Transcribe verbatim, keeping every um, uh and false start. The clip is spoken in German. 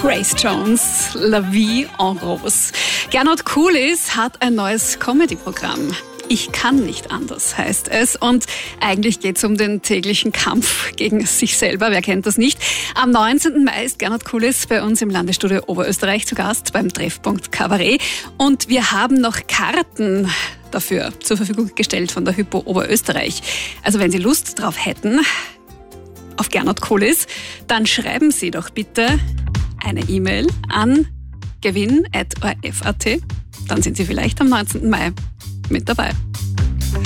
Grace Jones, La Vie en Rose. Gernot Kulis hat ein neues Comedy-Programm. Ich kann nicht anders, heißt es. Und eigentlich geht es um den täglichen Kampf gegen sich selber. Wer kennt das nicht? Am neunzehnten Mai ist Gernot Kulis bei uns im Landesstudio Oberösterreich zu Gast beim Treffpunkt Kabarett. Und wir haben noch Karten dafür zur Verfügung gestellt von der Hypo Oberösterreich. Also wenn Sie Lust drauf hätten auf Gernot Kulis, dann schreiben Sie doch bitte eine E-Mail an gewinn at o r f punkt a t. Dann sind Sie vielleicht am neunzehnten Mai mit dabei.